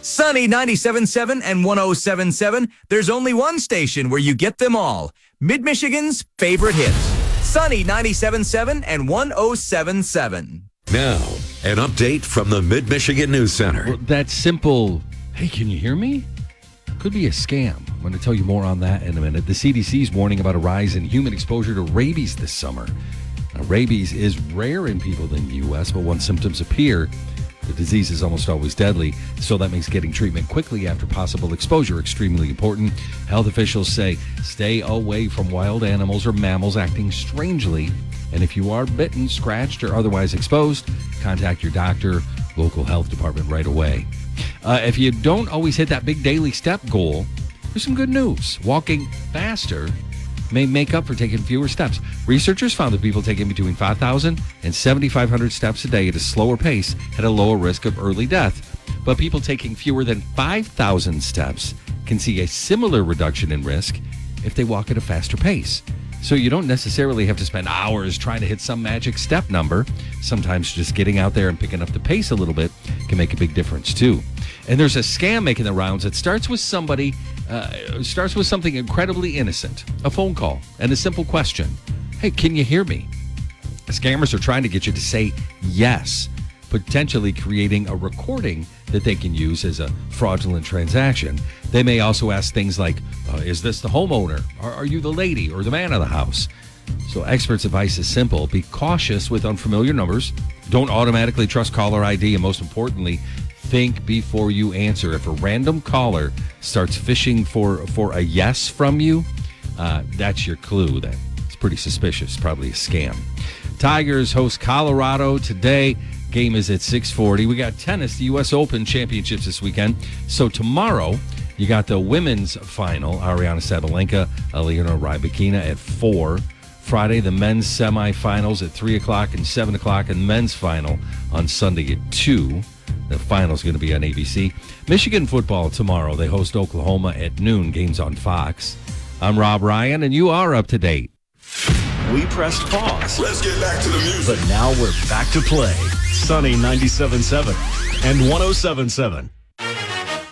Sunny 97.7 and 107.7. There's only one station where you get them all. Mid-Michigan's favorite hits. Sunny 97.7 and 107.7. Now, an update from the Mid-Michigan News Center. Well, that simple, hey, can you hear me? Could be a scam. I'm going to tell you more on that in a minute. The CDC is warning about a rise in human exposure to rabies this summer. Now, rabies is rare in people in the U.S., but once symptoms appear, the disease is almost always deadly, so that makes getting treatment quickly after possible exposure extremely important. Health officials say stay away from wild animals or mammals acting strangely. And if you are bitten, scratched, or otherwise exposed, contact your doctor, local health department right away. If you don't always hit that big daily step goal, there's some good news. Walking faster may make up for taking fewer steps. Researchers found that people taking between 5,000 and 7,500 steps a day at a slower pace had a lower risk of early death. But people taking fewer than 5,000 steps can see a similar reduction in risk if they walk at a faster pace. So you don't necessarily have to spend hours trying to hit some magic step number. Sometimes just getting out there and picking up the pace a little bit can make a big difference too. And there's a scam making the rounds that starts with something incredibly innocent, a phone call and a simple question. Hey, can you hear me? Scammers are trying to get you to say yes, potentially creating a recording that they can use as a fraudulent transaction. They may also ask things like, is this the homeowner? Are you the lady or the man of the house? So experts' advice is simple. Be cautious with unfamiliar numbers. Don't automatically trust caller ID. And most importantly, think before you answer. If a random caller starts fishing for a yes from you, that's your clue that it's pretty suspicious, probably a scam. Tigers host Colorado today. Game is at 6:40. We got tennis, the U.S. Open Championships this weekend. So tomorrow, you got the women's final, Ariana Sabalenka, Elena Rybakina at 4. Friday, the men's semifinals at 3 o'clock and 7 o'clock, and men's final on Sunday at 2. The final's going to be on ABC. Michigan football tomorrow. They host Oklahoma at noon. Games on Fox. I'm Rob Ryan, and you are up to date. We pressed pause. Let's get back to the music. But now we're back to play. Sunny 97.7 and 107.7.